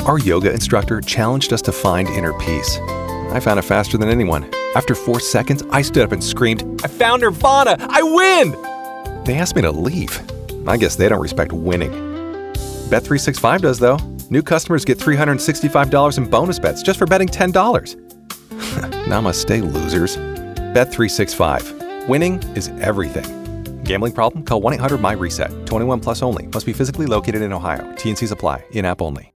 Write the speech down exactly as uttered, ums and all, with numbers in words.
Our yoga instructor challenged us to find inner peace. I found it faster than anyone. After four seconds, I stood up and screamed, "I found Nirvana! I win!" They asked me to leave. I guess they don't respect winning. Bet three sixty-five does, though. New customers get three hundred sixty-five dollars in bonus bets just for betting ten dollars. Namaste, losers. Bet three sixty-five. Winning is everything. Gambling problem? Call one eight hundred M Y RESET. twenty-one plus only. Must be physically located in Ohio. T and Cs apply. In-app only.